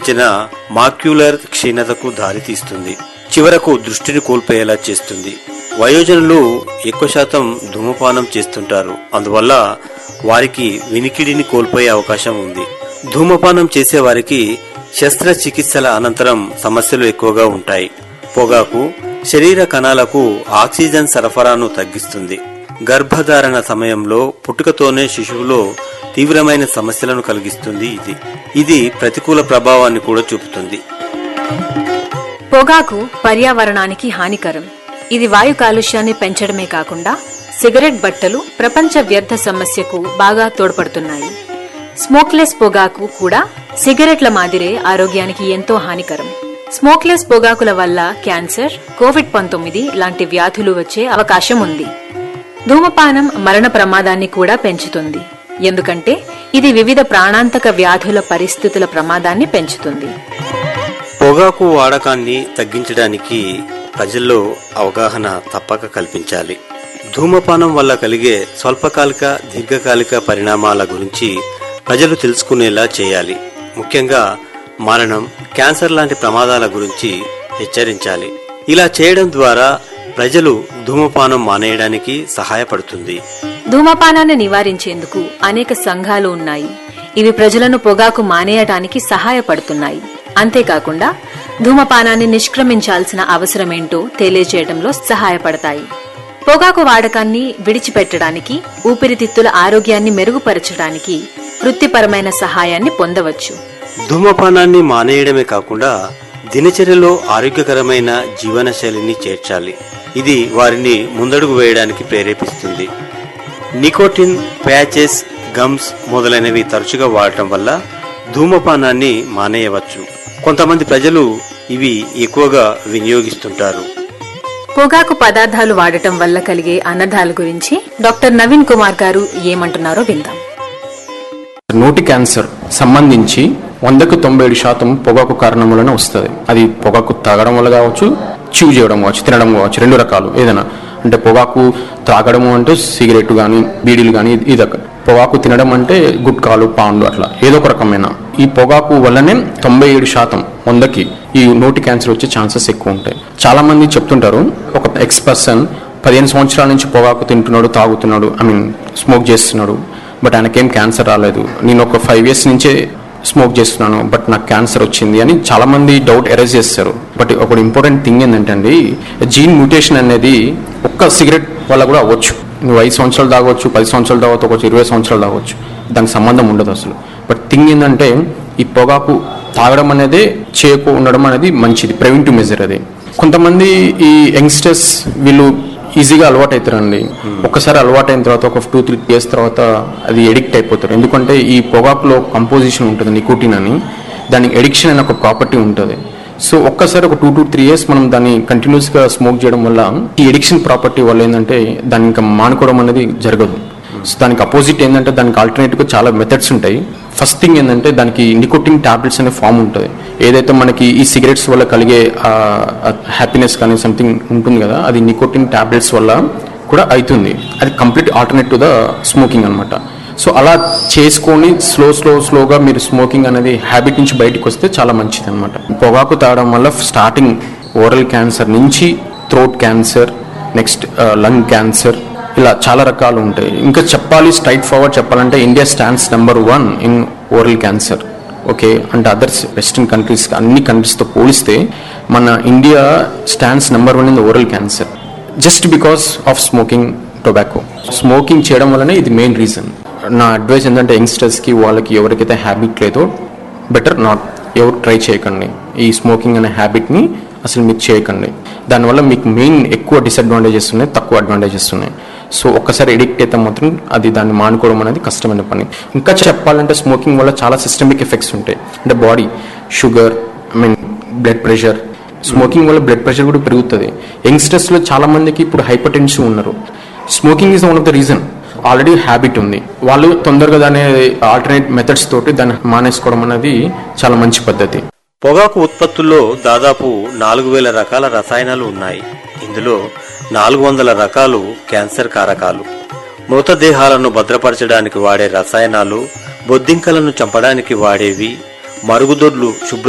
ఇచ్చిన మాక్యులర్ క్షీణతకు దారితీస్తుంది. చివరకు దృష్టిని కోల్పోయేలా చేస్తుంది. వయోజనులు ఎక్కువ శాతం ధూమపానం చేస్తుంటారు. అందువల్ల వారికి వినికిడిని కోల్పోయే అవకాశం ఉంది. ధూమపానం చేసే వారికి శస్త్రచికిత్సల అనంతరం సమస్యలు ఎక్కువగా ఉంటాయి. పొగాకు శరీర కణాలకు ఆక్సిజన్ సరఫరాను తగ్గిస్తుంది. గర్భధారణ సమయంలో పుట్టుకతోనే శిశువులో తీవ్రమైన సమస్యలను కలిగిస్తుంది. ఇది ప్రతికూల ప్రభావాన్ని కూడా చూపుతుంది. పొగాకు పర్యావరణానికి హానికరం. ఇది వాయు కాలుష్యాన్ని పెంచడమే కాకుండా సిగరెట్ బట్టలు ప్రపంచ వ్యర్థ సమస్యకు బాగా తోడ్పడుతున్నాయి. స్మోక్లెస్ పొగాకు కూడా సిగరెట్ల మాదిరే ఆరోగ్యానికి ఎంతో హానికరం. స్మోక్లెస్ పొగాకుల వల్ల క్యాన్సర్, కోవిడ్-19 లాంటి వ్యాధులు వచ్చే అవకాశం ఉంది. ధూమపానం మరణ ప్రమాదాన్ని కూడా పెంచుతుంది. ఎందుకంటే ఇది వివిధ ప్రాణాంతక వ్యాధుల పరిస్థితుల ప్రమాదాన్ని పెంచుతుంది. పొగాకు వాడకాన్ని తగ్గించడానికి ప్రజల్లో అవగాహన తప్పక కల్పించాలి. ధూమపానం వల్ల కలిగే స్వల్పకాలిక, దీర్ఘకాలిక పరిణామాల గురించి ప్రజలు తెలుసుకునేలా చేయాలి. ముఖ్యంగా మరణం, క్యాన్సర్ లాంటి ప్రమాదాల గురించి హెచ్చరించాలి. ఇలా చేయడం ద్వారా ప్రజలు ధూమపానం మానేయడానికి సహాయపడుతుంది. ధూమపానాన్ని నివారించేందుకు అనేక సంఘాలు ఉన్నాయి. ఇవి ప్రజలను పొగాకు మానేయటానికి సహాయపడుతున్నాయి. అంతేకాకుండా ధూమపానాన్ని నిష్క్రమించాల్సిన అవసరమేంటో తెలియజేయడంలో సహాయపడతాయి. పొగాకు వాడకాన్ని విడిచిపెట్టడానికి, ఊపిరితిత్తుల ఆరోగ్యాన్ని మెరుగుపరచడానికి వృత్తిపరమైన సహాయాన్ని పొందవచ్చు. ధూమపానాన్ని మానేయడమే కాకుండా దినచర్యలో ఆరోగ్యకరమైన జీవనశైలిని చేర్చాలి. ఇది వారిని ముందడుగు వేయడానికి ప్రేరేపిస్తుంది. నికోటిన్ ప్యాచెస్, గమ్స్ మొదలైనవి తరచుగా వాడటం వల్ల ధూమపానాన్ని మానేయవచ్చు. కొంతమంది ప్రజలు ఇవి ఎక్కువగా వినియోగిస్తుంటారు. పొగాకు పదార్థాలు వాడటం వల్ల కలిగే అనర్థాల గురించి డాక్టర్ నవీన్ కుమార్ గారు ఏమంటున్నారో విందాం. నోటి క్యాన్సర్ సంబంధించి 100-97% పొగాకు కారణం వలన వస్తుంది. అది పొగాకు తాగడం వల్ల కావచ్చు, చీవ్ చేయడం కావచ్చు, తినడం కావచ్చు, రెండు రకాలు. ఏదైనా అంటే పొగాకు తాగడము అంటే సిగరెట్ కానీ, బీడీలు కానీ, ఇదొక. పొగాకు తినడం అంటే గుట్కాలు, పాన్లు, అట్లా ఏదో ఒక రకమైన. ఈ పొగాకు వల్లనే 97% 100కి ఈ నోటి క్యాన్సర్ వచ్చే ఛాన్సెస్ ఎక్కువ ఉంటాయి. చాలా మంది చెప్తుంటారు, ఒక ఎక్స్-పర్సన్ 15 సంవత్సరాల నుంచి పొగాకు తింటున్నాడు, తాగుతున్నాడు, స్మోక్ చేస్తున్నాడు, బట్ ఆయనకేం క్యాన్సర్ రాలేదు. నేను ఒక 5 years నుంచే స్మోక్ చేస్తున్నాను, బట్ నాకు క్యాన్సర్ వచ్చింది అని చాలా మంది డౌట్ ఎరేజ్ చేస్తారు. బట్ ఒక ఇంపార్టెంట్ థింగ్ ఏంటంటే అండి, జీన్ మ్యూటేషన్ అనేది ఒక్క సిగరెట్ వల్ల కూడా అవ్వచ్చు. నువ్వు 5 సంవత్సరాలు తాగవచ్చు, 10 సంవత్సరాలు తాగవచ్చు, ఒక 20 సంవత్సరాలు తాగవచ్చు. దానికి సంబంధం ఉండదు అసలు. బట్ థింగ్ ఏంటంటే ఈ పొగాకు తాగడం అనేది చేయకు ఉండడం అనేది మంచిది, ప్రివెంటివ్ మెజర్ అది. కొంతమంది ఈ యంగ్స్టర్స్ వీళ్ళు ఈజీగా అలవాటు అవుతారండి. ఒక్కసారి అలవాటు అయిన తర్వాత ఒక 2-3 years తర్వాత అది ఎడిక్ట్ అయిపోతారు. ఎందుకంటే ఈ పొగాకులో కంపోజిషన్ ఉంటుంది, నికోటిన్ అని. దానికి ఎడిక్షన్ అనే ఒక ప్రాపర్టీ ఉంటుంది. సో ఒక్కసారి ఒక 2 to 3 years మనం దాన్ని కంటిన్యూస్గా స్మోక్ చేయడం వల్ల ఈ ఎడిక్షన్ ప్రాపర్టీ వల్ల ఏంటంటే దాన్ని ఇంకా మానుకోవడం అనేది జరగదు. సో దానికి అపోజిట్ ఏంటంటే దానికి ఆల్టర్నేటివ్గా చాలా మెథడ్స్ ఉంటాయి. ఫస్ట్ థింగ్ ఏంటంటే దానికి నికోటిన్ టాబ్లెట్స్ అనే ఫామ్ ఉంటుంది. ఏదైతే మనకి ఈ సిగరెట్స్ వల్ల కలిగే హ్యాపీనెస్ కానీ సంథింగ్ ఉంటుంది కదా, అది నికోటిన్ టాబ్లెట్స్ వల్ల కూడా అవుతుంది. అది complete alternate to the smoking అనమాట. సో అలా చేసుకొని స్లోగా మీరు స్మోకింగ్ అనేది హ్యాబిట్ నుంచి బయటకు వస్తే చాలా మంచిది అనమాట. పొగాకు తాగడం వల్ల స్టార్టింగ్ ఓరల్ క్యాన్సర్ నుంచి throat cancer, next lung cancer, ఇలా చాలా రకాలు ఉంటాయి. ఇంకా చెప్పాలి, స్ట్రైట్ ఫార్వర్డ్ చెప్పాలంటే India stands number 1 in oral cancer. Okay, అంటే అదర్స్ వెస్టర్న్ కంట్రీస్ అన్ని కంట్రీస్తో పోలిస్తే మన India stands number 1 in the oral cancer, just because of smoking tobacco. Smoking చేయడం వల్లనే ఇది మెయిన్ రీజన్. నా అడ్వైస్ ఏంటంటే యంగ్స్టర్స్కి, వాళ్ళకి ఎవరికైతే హ్యాబిట్ లేదో బెటర్ నాట్, ఎవరు ట్రై చేయకండి ఈ స్మోకింగ్ అనే హ్యాబిట్ని. అసలు మీకు చేయకండి. దానివల్ల మీకు మెయిన్ ఎక్కువ డిసడ్వాంటేజెస్ ఉన్నాయి, తక్కువ అడ్వాంటేజెస్ ఉన్నాయి. సో ఒక్కసారి ఎడిక్ట్ అయితే మాత్రం అది దాన్ని మానుకోవడం అనేది కష్టమైన పని. ఇంకా చెప్పాలంటే స్మోకింగ్ వల్ల చాలా సిస్టమిక్ ఎఫెక్ట్స్ ఉంటాయి. అంటే body sugar, blood pressure. Smoking వల్ల బ్లడ్ ప్రెషర్ కూడా పెరుగుతుంది. యంగ్స్టర్స్లో చాలా మందికి ఇప్పుడు హైపర్ టెన్షన్ ఉన్నారు. Smoking is one of the reason. Already habit ఉంది, వాళ్ళు తొందరగా దాని ఆల్టర్నేట్ మెథడ్స్ తోటి దాన్ని మానేసుకోవడం అనేది చాలా మంచి పద్ధతి. పొగాకు ఉత్పత్తుల్లో దాదాపు 4000 రకాల రసాయనాలు ఉన్నాయి. ఇందులో 400 రకాలు క్యాన్సర్ కారకాలు. మృతదేహాలను భద్రపరచడానికి వాడే రసాయనాలు, బొద్దింకలను చంపడానికి వాడేవి, మరుగుదొడ్లు శుభ్ర